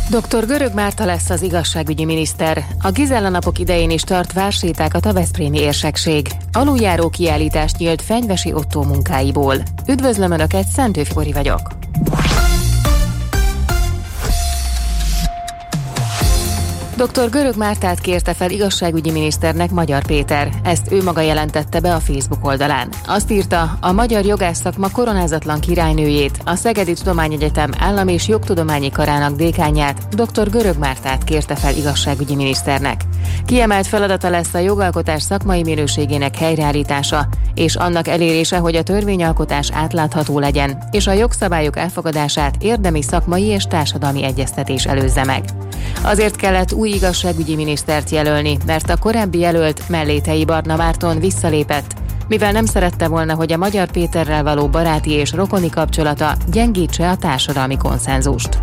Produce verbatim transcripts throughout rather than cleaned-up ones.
doktor Görög Márta lesz az igazságügyi miniszter. A Gizella napok idején is tart vársétákat a veszprémi érsekség. Aluljáró kiállítást nyílt Fenyvesi Ottó munkáiból. Üdvözlöm Önöket, Szentőfi Bori vagyok. doktor Görög Mártát kérte fel igazságügyi miniszternek Magyar Péter. Ezt ő maga jelentette be a Facebook oldalán. Azt írta, a magyar jogászszakma koronázatlan királynőjét, a Szegedi Tudományegyetem Állam- és Jogtudományi Karának dékánját, doktor Görög Mártát kérte fel igazságügyi miniszternek. Kiemelt feladata lesz a jogalkotás szakmai minőségének helyreállítása, és annak elérése, hogy a törvényalkotás átlátható legyen, és a jogszabályok elfogadását érdemi szakmai és társadalmi egyeztetés előzze meg. Azért kellett új igazságügyi minisztert jelölni, mert a korábbi jelölt, Mellétei Barna Márton visszalépett, mivel nem szerette volna, hogy a Magyar Péterrel való baráti és rokoni kapcsolata gyengítse a társadalmi konszenzust.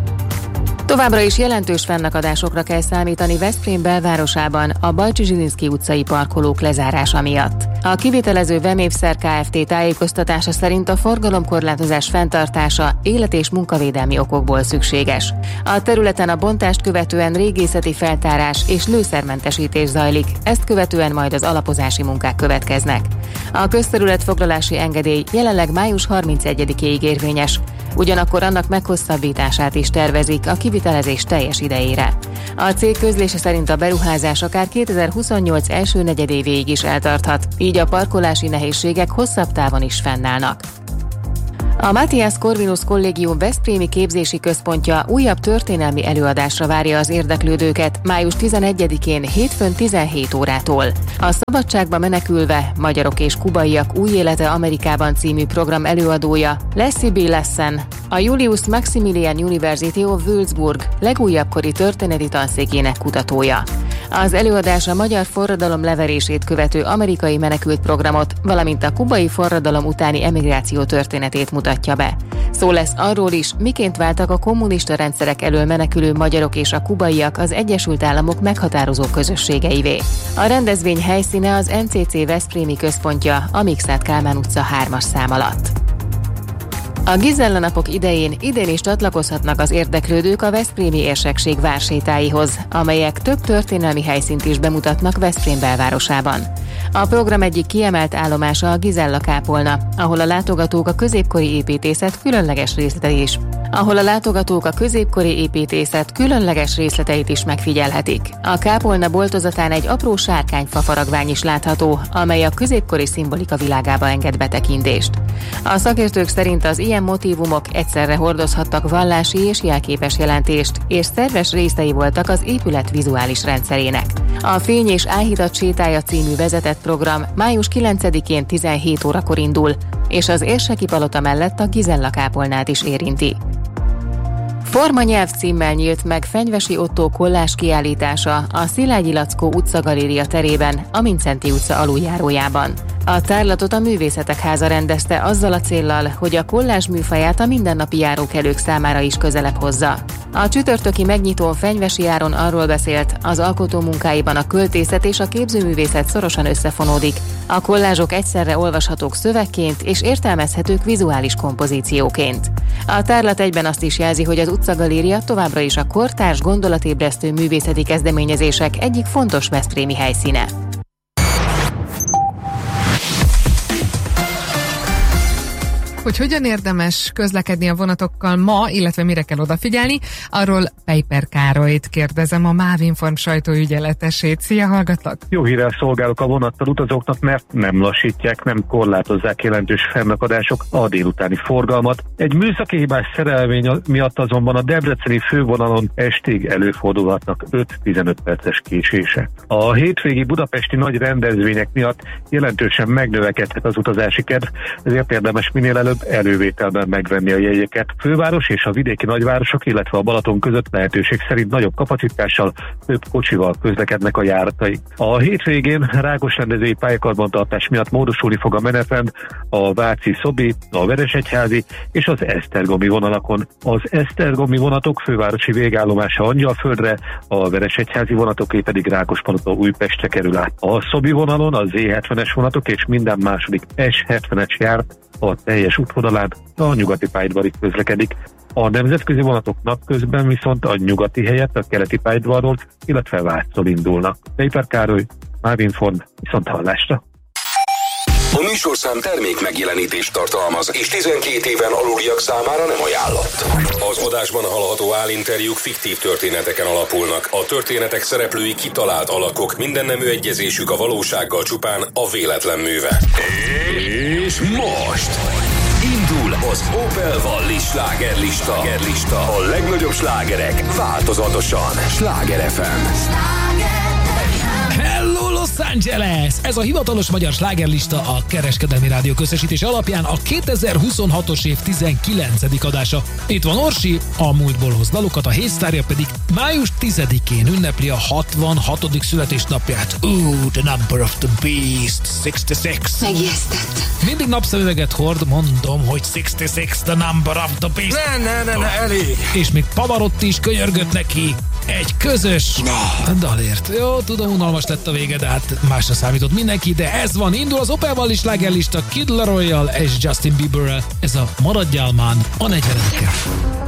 Továbbra is jelentős fennakadásokra kell számítani Veszprém belvárosában a Bajcsy-Zsilinszky utcai parkolók lezárása miatt. A kivitelező Vemévszer Kft. Tájékoztatása szerint a forgalomkorlátozás fenntartása élet- és munkavédelmi okokból szükséges. A területen a bontást követően régészeti feltárás és lőszermentesítés zajlik, ezt követően majd az alapozási munkák következnek. A közterületfoglalási engedély jelenleg május harmincegyedikéig érvényes, ugyanakkor annak meghosszabbítását is tervezik a kivitelezés teljes idejére. A cég közlése szerint a beruházás akár kétezer-huszonnyolc első negyedévéig is eltarthat, így a parkolási nehézségek hosszabb távon is fennállnak. A Matthias Corvinus Kollégium veszprémi képzési központja újabb történelmi előadásra várja az érdeklődőket május tizenegyedikén hétfőn tizenhét órától. A Szabadságba menekülve, magyarok és kubaiak új élete Amerikában című program előadója Leslie B. Lessen, a Julius Maximilian University of Würzburg legújabb kori történeti tanszékének kutatója. Az előadás a magyar forradalom leverését követő amerikai menekült programot, valamint a kubai forradalom utáni emigráció történetét mutatja be. Szó lesz arról is, miként váltak a kommunista rendszerek elől menekülő magyarok és a kubaiak az Egyesült Államok meghatározó közösségeivé. A rendezvény helyszíne az em cé cé Veszprémi központja, a Mikszáth Kálmán utca hármas szám alatt. A Gizella napok idején idén is csatlakozhatnak az érdeklődők a veszprémi érsekség vársétáihoz, amelyek több történelmi helyszínt is bemutatnak Veszprém belvárosában. A program egyik kiemelt állomása a Gizella kápolna, ahol a látogatók a középkori építészet különleges részleteit is, ahol a látogatók a középkori építészet különleges részleteit is megfigyelhetik. A kápolna boltozatán egy apró sárkányfa faragvány is látható, amely a középkori szimbolika világába enged betekintést. A szakértők szerint az ilyen motívumok egyszerre hordozhattak vallási és jelképes jelentést, és szerves részei voltak az épület vizuális rendszerének. A Fény és Áhítat sétája című vezetett program május kilencedikén tizenhét órakor indul, és az érseki palota mellett a Gizella kápolnát is érinti. Formanyelv címmel nyílt meg Fenyvesi Ottó kollás kiállítása a Szilágyi Lackó utcagaléria terében, a Mindszenty utca aluljárójában. A tárlatot a Művészetek Háza rendezte azzal a céllal, hogy a kollázs műfaját a mindennapi járókelők számára is közelebb hozza. A csütörtöki megnyitón Fenyvesi Áron arról beszélt, az alkotó munkáiban a költészet és a képzőművészet szorosan összefonódik. A kollázsok egyszerre olvashatók szövegként és értelmezhetők vizuális kompozícióként. A tárlat egyben azt is jelzi, hogy az utcagaléria továbbra is a kortárs gondolatébresztő művészeti kezdeményezések egyik fontos veszprémi helyszíne. Hogy hogyan érdemes közlekedni a vonatokkal ma, illetve mire kell odafigyelni, arról Peiper Károlyt kérdezem, a Mávinform sajtóügyeletesét. Szia, hallgatlak! Jó hírrel szolgálok a vonattal utazóknak, mert nem lassítják, nem korlátozzák jelentős fennakadások a délutáni forgalmat. Egy műszaki hibás szerelvény miatt azonban a debreceni fővonalon estig előfordulhatnak öt-tizenöt perces késések. A hétvégi budapesti nagy rendezvények miatt jelentősen megnövekedhet az utazási kedv, ezért érdemes minél előbb elővételben megvenni a jegyeket. Főváros és a vidéki nagyvárosok, illetve a Balaton között lehetőség szerint nagyobb kapacitással, több kocsival közlekednek a járatai. A hétvégén Rákosrendezői pályakarbantartás miatt módosulni fog a menetrend a Váci-Szobi, a Veresegyházi és az esztergomi vonalakon. Az esztergomi vonatok fővárosi végállomása Angyalföldre, a Veresegyházi vonatoké pedig Rákospalota Újpestre kerül át. A Szobi vonalon a zé hetvenes vonatok és minden második es hetvenes jár a teljes útvonalán, a nyugati pályaudvarig közlekedik. A nemzetközi vonatok napközben viszont a nyugati helyett a keleti pályaudvarról, illetve Vácról indulnak. Péper Károly, Mávinform, viszont hallásra. A műsorszám termék megjelenítést tartalmaz, és tizenkét éven aluliak számára nem ajánlott. Az adásban hallható állinterjúk fiktív történeteken alapulnak. A történetek szereplői kitalált alakok, minden nemű egyezésük a valósággal csupán a véletlen műve. És most indul az Opel Valli slágerlista. A legnagyobb slágerek változatosan. Sláger ef em. Hello Los Angeles! Ez a hivatalos magyar slágerlista a Kereskedelmi Rádió közösítés alapján a kétezer-huszonhatos év tizenkilencedik adása. Itt van Orsi, a múltból hoz dalokat, a hétsztárja pedig május tizedikén ünnepli a hatvanhatodik születésnapját. Ooh, the number of the beast, hatvanhat. Megijesztett. Mindig napszöveget hord, mondom, hogy hatvanhat, the number of the beast. Ne, ne, ne, ne, elég. És még Pavarotti is könyörgött neki egy közös ne. dalért. Jó, tudom, unalmas lett a vége, de hát másra számított mindenki, de ez van. Indul az Opel Valli slágerlista Kid Laroi-jal és Justin Bieberrel. Ez a Maradjál Mán a negyvenedikkel.